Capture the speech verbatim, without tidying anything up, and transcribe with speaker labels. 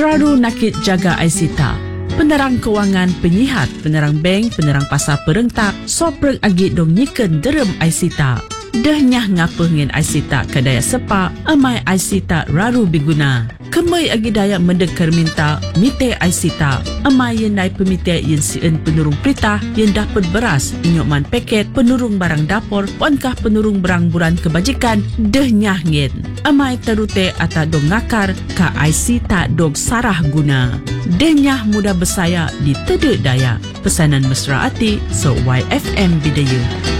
Speaker 1: Selalu nakit jaga Aisita. Penerang kewangan penyihat, penerang bank, penerang pasar perentak, soprek agit dong nyiken derem Aisita. Dahnyah ngapa ngin Aisita kedaya sepak, amai Aisita raru biguna. Kemai agi daya mendekar minta, mite Aisita. Amai yen nai pemite yen sien penurung perintah, yen dapat beras, inyokman paket, penurung barang dapur, wankah penurung barang buran kebajikan, dahnyah ngin. Amai terute ata dong ngakar, ka Aisita dong sarah guna. Dahnyah mudah bersaya di tedek daya. Pesanan mesra hati, so Y F M Bidaya.